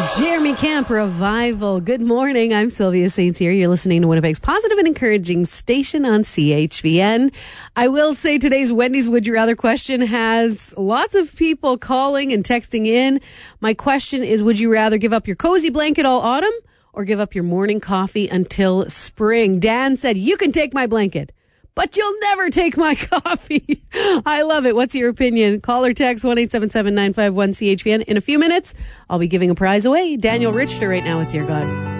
Jeremy Camp Revival. Good morning. I'm Sylvia Saints here. You're listening to Winnipeg's positive and encouraging station on CHVN. I will say today's Wendy's Would You Rather question has lots of people calling and texting in. My question is, would you rather give up your cozy blanket all autumn or give up your morning coffee until spring? Dan said, you can take my blanket, but you'll never take my coffee. I love it. What's your opinion? Call or text 1-877-951-CHVN. In a few minutes, I'll be giving a prize away. Daniel Richter right now with Dear God.